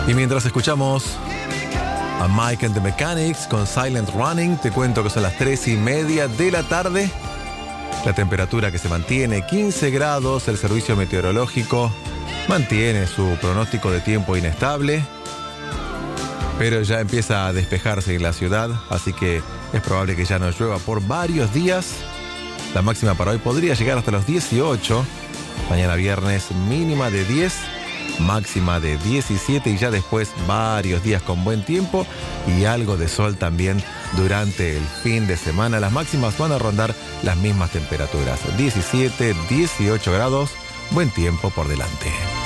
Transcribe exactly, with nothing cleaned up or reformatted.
Y mientras escuchamos a Mike and the Mechanics con Silent Running, te cuento que son las tres y media de la tarde. La temperatura que se mantiene, quince grados. El servicio meteorológico mantiene su pronóstico de tiempo inestable, pero ya empieza a despejarse en la ciudad, así que es probable que ya no llueva por varios días. La máxima para hoy podría llegar hasta los dieciocho. Mañana viernes mínima de diez, máxima de diecisiete, y ya después varios días con buen tiempo y algo de sol también durante el fin de semana. Las máximas van a rondar las mismas temperaturas, diecisiete, dieciocho grados, buen tiempo por delante.